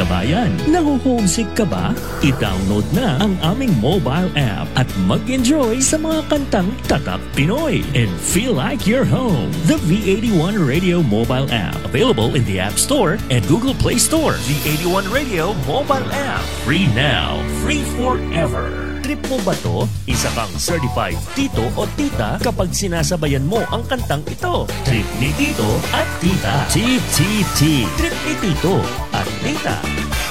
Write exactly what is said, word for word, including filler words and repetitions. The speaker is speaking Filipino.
kabayan. Naho-homesick ka ba? I-download na ang aming mobile app at mag-enjoy sa mga kantang Tatak Pinoy and feel like you're home. The V eighty-one Radio mobile app, available in the App Store and Google Play Store. V eighty-one Radio mobile app. Free now, free forever. Trip mo ba to? Isa kang certified tito o tita kapag sinasabayan mo ang kantang ito. Trip ni tito at tita. T T T. Trip ni tito at tita.